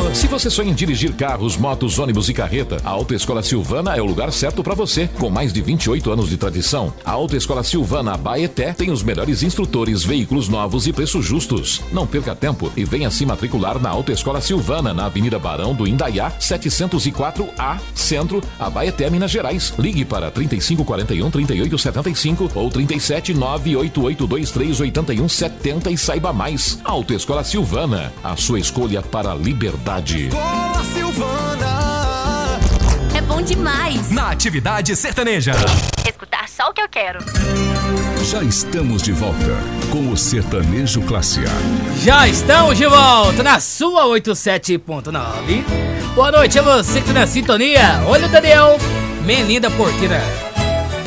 Se você sonha em dirigir carros, motos, ônibus e carreta, a Autoescola Silvana é o lugar certo para você. Com mais de 28 anos de tradição, a Autoescola Silvana Abaeté tem os melhores instrutores, veículos novos e preços justos. Não perca tempo e venha se matricular na Autoescola Silvana, na Avenida Barão do Indaiá, 704A, Centro, Abaeté, Minas Gerais. Ligue para 3541-3875 ou 37988238170 e saiba mais. Autoescola Silvana, a sua escolha para a liberdade. Escola Silvana é bom demais. Na atividade sertaneja. Escutar só o que eu quero. Já estamos de volta com o Sertanejo Classe A. Já estamos de volta na sua 87.9. Boa noite a você que tá na sintonia. Olha o Daniel, menina porteira.